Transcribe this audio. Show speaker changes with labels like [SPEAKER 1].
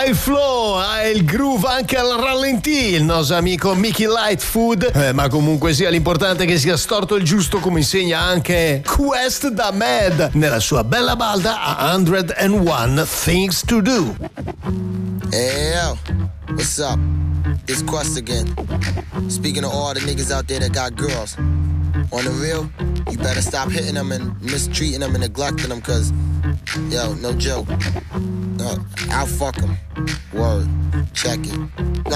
[SPEAKER 1] il flow, ha il groove anche al rallentì, il nostro amico Mickey Lightfoot, ma comunque sia l'importante è che sia storto il giusto, come insegna anche Quest da Mad nella sua bella balda a 101 Things to Do.
[SPEAKER 2] Hey yo, what's up? It's Quest again. Speaking of all the niggas out there that got girls, on the real, you better stop hitting them and mistreating them and neglecting them, cause, yo, no joke, I'll fuck them. Word, check it.